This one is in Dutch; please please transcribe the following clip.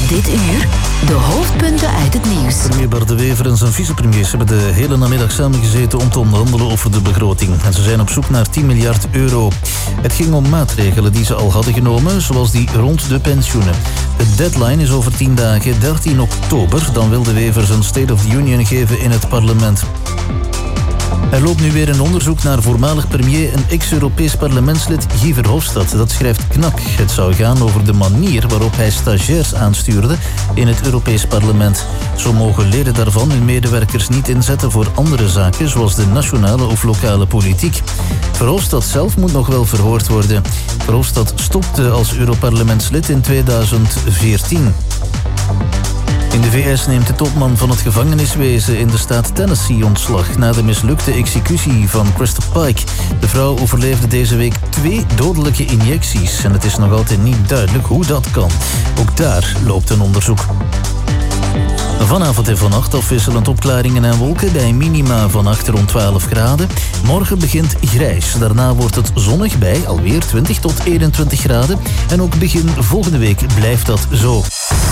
Dit uur de hoofdpunten uit het nieuws. Premier Bart De Wever en zijn vicepremiers hebben de hele namiddag samengezeten om te onderhandelen over de begroting. En ze zijn op zoek naar 10 miljard euro. Het ging om maatregelen die ze al hadden genomen, zoals die rond de pensioenen. De deadline is over 10 dagen, 13 oktober. Dan wil De Wever zijn State of the Union geven in het parlement. Er loopt nu weer een onderzoek naar voormalig premier en ex-Europees parlementslid Guy Verhofstadt. Dat schrijft KNAK. Het zou gaan over de manier waarop hij stagiairs aanstuurde in het Europees parlement. Zo mogen leden daarvan hun medewerkers niet inzetten voor andere zaken, zoals de nationale of lokale politiek. Verhofstadt zelf moet nog wel verhoord worden. Verhofstadt stopte als Europarlementslid in 2014. In de VS neemt de topman van het gevangeniswezen in de staat Tennessee ontslag na de mislukte executie van Christopher Pike. De vrouw overleefde deze week 2 dodelijke injecties en het is nog altijd niet duidelijk hoe dat kan. Ook daar loopt een onderzoek. Vanavond en vannacht afwisselend opklaringen en wolken bij minima vannacht rond 12 graden. Morgen begint grijs. Daarna wordt het zonnig bij alweer 20 tot 21 graden. En ook begin volgende week blijft dat zo.